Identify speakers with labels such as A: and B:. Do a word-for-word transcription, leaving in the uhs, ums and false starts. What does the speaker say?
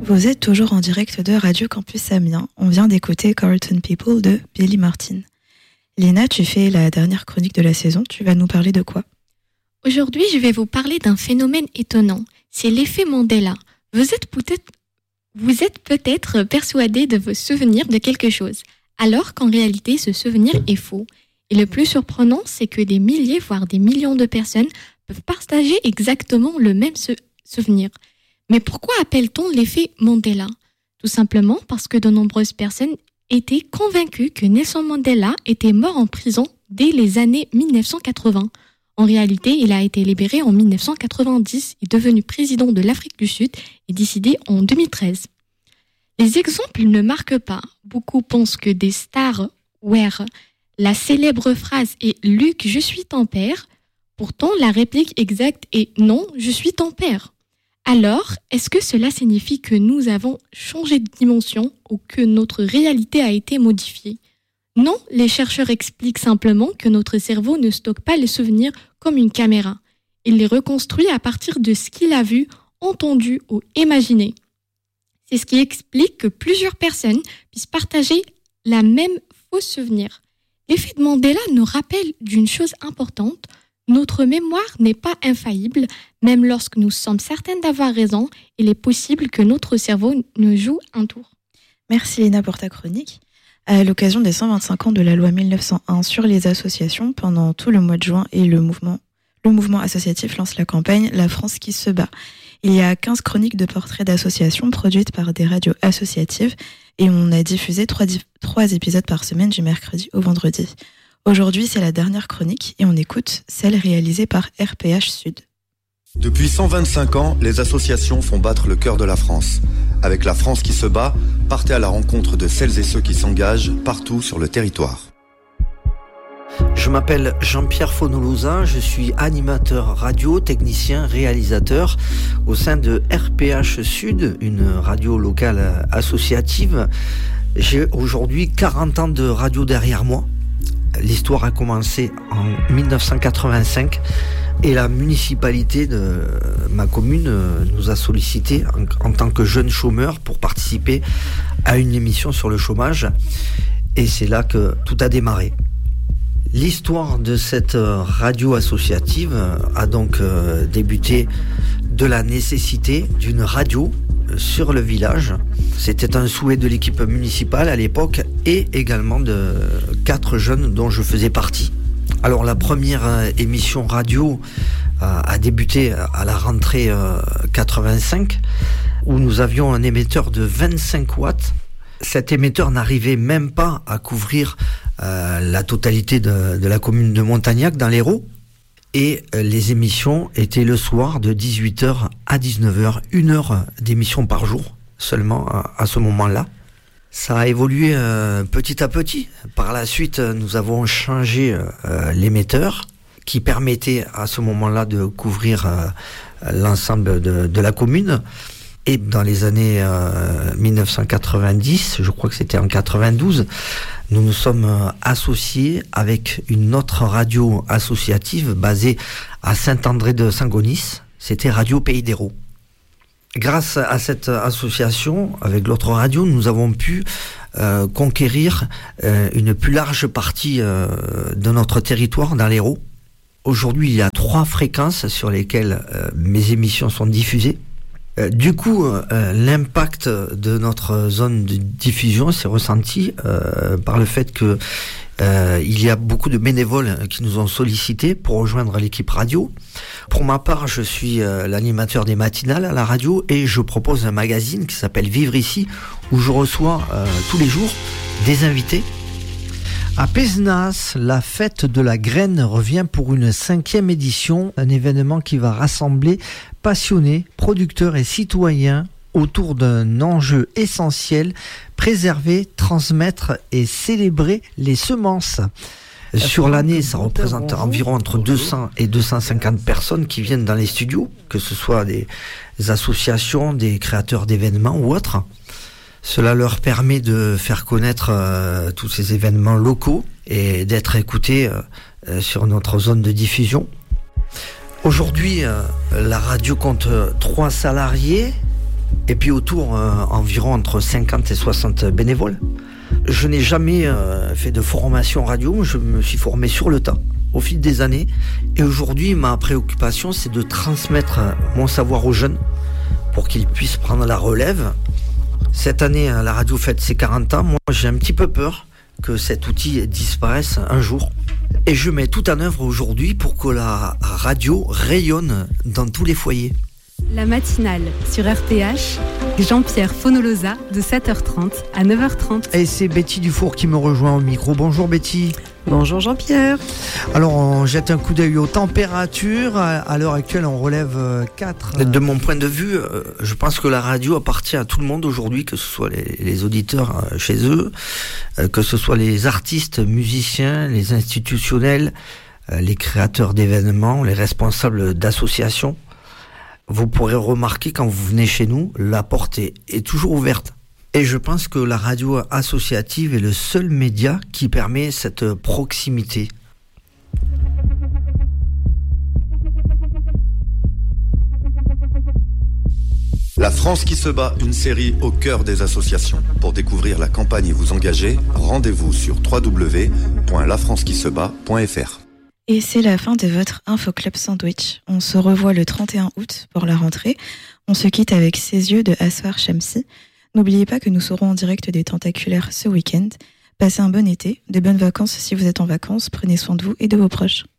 A: Vous êtes toujours en direct de Radio Campus Amiens. On vient d'écouter Carlton People de Billy Martin. Lina, tu fais la dernière chronique de la saison. Tu vas nous parler de quoi ?
B: Aujourd'hui, je vais vous parler d'un phénomène étonnant. C'est l'effet Mandela. Vous êtes peut-être, vous êtes peut-être persuadé de vous souvenir de quelque chose, alors qu'en réalité, ce souvenir est faux. Et le plus surprenant, c'est que des milliers, voire des millions de personnes peuvent partager exactement le même se- souvenir. Mais pourquoi appelle-t-on l'effet Mandela ? Tout simplement parce que de nombreuses personnes étaient convaincues que Nelson Mandela était mort en prison dès les années dix-neuf cent quatre-vingts. En réalité, il a été libéré en dix-neuf cent quatre-vingt-dix et devenu président de l'Afrique du Sud et décédé en deux mille treize. Les exemples ne marquent pas. Beaucoup pensent que des stars wear la célèbre phrase est « Luc, je suis ton père ». Pourtant, la réplique exacte est « Non, je suis ton père ». Alors, est-ce que cela signifie que nous avons changé de dimension ou que notre réalité a été modifiée ? Non, les chercheurs expliquent simplement que notre cerveau ne stocke pas les souvenirs comme une caméra. Il les reconstruit à partir de ce qu'il a vu, entendu ou imaginé. C'est ce qui explique que plusieurs personnes puissent partager la même faux souvenir. L'effet de Mandela nous rappelle d'une chose importante. Notre mémoire n'est pas infaillible, même lorsque nous sommes certaines d'avoir raison, il est possible que notre cerveau nous joue un tour.
A: Merci Lina pour ta chronique. À l'occasion des cent vingt-cinq ans de la loi mille neuf cent un sur les associations, pendant tout le mois de juin, et le mouvement, le mouvement associatif lance la campagne « La France qui se bat ». Il y a quinze chroniques de portraits d'associations produites par des radios associatives et on a diffusé trois, trois épisodes par semaine du mercredi au vendredi. Aujourd'hui, c'est la dernière chronique et on écoute celle réalisée par R P H Sud.
C: Depuis cent vingt-cinq ans, les associations font battre le cœur de la France. Avec La France qui se bat, partez à la rencontre de celles et ceux qui s'engagent partout sur le territoire.
D: Je m'appelle Jean-Pierre Fonolosa, je suis animateur radio, technicien, réalisateur au sein de R P H Sud, une radio locale associative. J'ai aujourd'hui quarante ans de radio derrière moi. L'histoire a commencé en dix-neuf cent quatre-vingt-cinq et la municipalité de ma commune nous a sollicité en, en tant que jeunes chômeurs pour participer à une émission sur le chômage. Et c'est là que tout a démarré. L'histoire de cette radio associative a donc débuté de la nécessité d'une radio sur le village. C'était un souhait de l'équipe municipale à l'époque et également de quatre jeunes dont je faisais partie. Alors la première émission radio a débuté à la rentrée quatre-vingt-cinq où nous avions un émetteur de vingt-cinq watts. Cet émetteur n'arrivait même pas à couvrir euh, la totalité de, de la commune de Montagnac dans l'Hérault. Et euh, les émissions étaient le soir de dix-huit heures à dix-neuf heures, une heure d'émission par jour seulement à, à ce moment-là. Ça a évolué euh, petit à petit. Par la suite, nous avons changé euh, l'émetteur qui permettait à ce moment-là de couvrir euh, l'ensemble de, de la commune. Et dans les années euh, dix-neuf cent quatre-vingt-dix, je crois que c'était en quatre-vingt-douze, nous nous sommes euh, associés avec une autre radio associative basée à Saint-André de Sangonis. C'était Radio Pays d'Hérault. Grâce à cette association, avec l'autre radio, nous avons pu euh, conquérir euh, une plus large partie euh, de notre territoire dans l'Hérault. Aujourd'hui, il y a trois fréquences sur lesquelles euh, mes émissions sont diffusées. Du coup, euh, l'impact de notre zone de diffusion s'est ressenti euh, par le fait que euh, il y a beaucoup de bénévoles qui nous ont sollicités pour rejoindre l'équipe radio. Pour ma part, je suis euh, l'animateur des matinales à la radio et je propose un magazine qui s'appelle Vivre ici, où je reçois euh, tous les jours des invités.
E: À Pézenas, la fête de la graine revient pour une cinquième édition, un événement qui va rassembler passionnés, producteurs et citoyens autour d'un enjeu essentiel, préserver, transmettre et célébrer les semences.
D: Sur l'année, ça représente environ entre deux cents et deux cent cinquante personnes qui viennent dans les studios, que ce soit des associations, des créateurs d'événements ou autres. Cela leur permet de faire connaître euh, tous ces événements locaux et d'être écoutés euh, sur notre zone de diffusion. Aujourd'hui, euh, la radio compte trois salariés Et puis autour, euh, environ entre cinquante et soixante bénévoles. Je n'ai jamais euh, fait de formation radio, je me suis formé sur le tas, au fil des années. Et aujourd'hui, ma préoccupation, c'est de transmettre mon savoir aux jeunes pour qu'ils puissent prendre la relève. Cette année, la radio fête ses quarante ans. Moi, j'ai un petit peu peur que cet outil disparaisse un jour. Et je mets tout en œuvre aujourd'hui pour que la radio rayonne dans tous les foyers.
F: La matinale sur R T H, Jean-Pierre Fonolosa de sept heures trente à neuf heures trente.
E: Et c'est Betty Dufour qui me rejoint au micro. Bonjour Betty.
G: Bonjour Jean-Pierre.
E: Alors on jette un coup d'œil aux températures. À l'heure actuelle on relève quatre.
D: De mon point de vue, je pense que la radio appartient à tout le monde aujourd'hui, que ce soit les, les auditeurs chez eux, que ce soit les artistes, musiciens, les institutionnels, les créateurs d'événements, les responsables d'associations. Vous pourrez remarquer quand vous venez chez nous, la porte est, est toujours ouverte. Et je pense que la radio associative est le seul média qui permet cette proximité.
C: La France qui se bat, une série au cœur des associations. Pour découvrir la campagne et vous engager, rendez-vous sur w w w point la france qui se bat point f r.
A: Et c'est la fin de votre Info Club Sandwich. On se revoit le trente et un août pour la rentrée. On se quitte avec Ses yeux de Asfar Shamsi. N'oubliez pas que nous serons en direct des Tentaculaires ce week-end. Passez un bon été, de bonnes vacances si vous êtes en vacances. Prenez soin de vous et de vos proches.